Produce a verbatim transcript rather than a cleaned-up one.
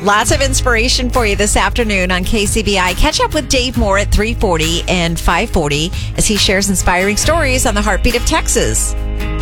Lots of inspiration for you this afternoon on K C B I. Catch up with Dave Moore at three forty and five forty as he shares inspiring stories on the heartbeat of Texas.